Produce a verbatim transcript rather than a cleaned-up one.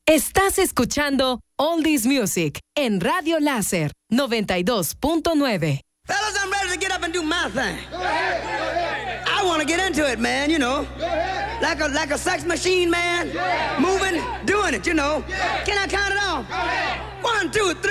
Estás escuchando Oldies Music en Radio Láser noventa y dos punto nueve. Fellas, I'm ready to get up and do my thing. Go ahead, go ahead. I want to get into it, man, you know. Like a like a sex machine, man. Moving, doing it, you know. Can I count it off? One, two, three.